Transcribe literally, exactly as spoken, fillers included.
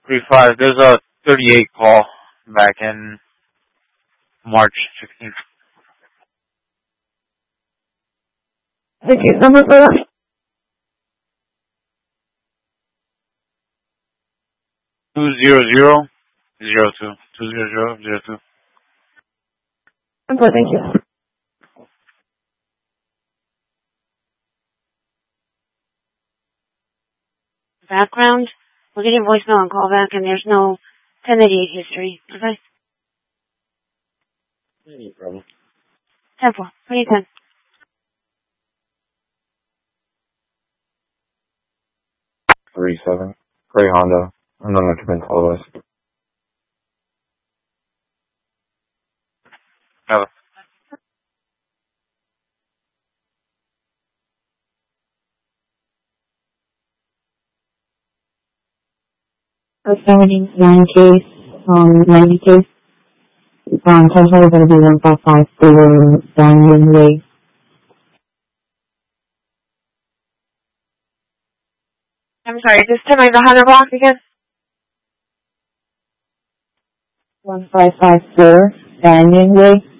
three five. There's a thirty-eight call back in March sixteenth. Ticket number for that? Two zero zero zero two. Two zero zero zero two. Okay, thank you. Background, we'll get your voicemail and call back, and there's no ten eighty-eight history. Okay? Any problem. ten four. twenty ten. Three seven. Gray Honda. I'm not going to follow us. Hello. A seventy-nine case, um, ninety case. Um, total going to be one five five four Diamond Way. I'm sorry, just tell me the Hunter block again? one five five four Diamond Way.